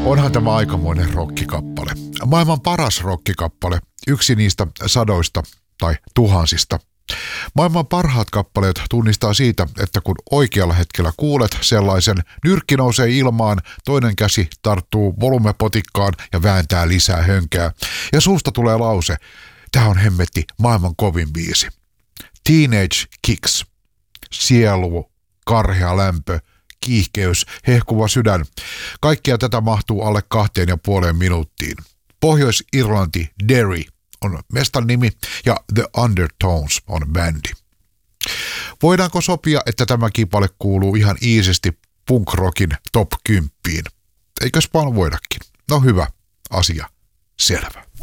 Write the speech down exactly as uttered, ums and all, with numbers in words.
Onhan tämä aikamoinen rockikappale. Maailman paras rockikappale, yksi niistä sadoista tai tuhansista. Maailman parhaat kappaleet tunnistaa siitä, että kun oikealla hetkellä kuulet sellaisen, nyrkki nousee ilmaan, toinen käsi tarttuu volumepotikkaan ja vääntää lisää hönkää. Ja suusta tulee lause, tää on hemmetti maailman kovin biisi. Teenage Kicks. Sielu, karhea lämpö, kiihkeys, hehkuva sydän. Kaikkea tätä mahtuu alle kahteen ja puoleen minuuttiin. Pohjois-Irlanti Derry on mestan nimi ja The Undertones on bändi. Voidaanko sopia, että tämä kipale kuuluu ihan iisisti punk-rockin top kymmeneen? Eikös vaan voidakin? No hyvä, asia selvä.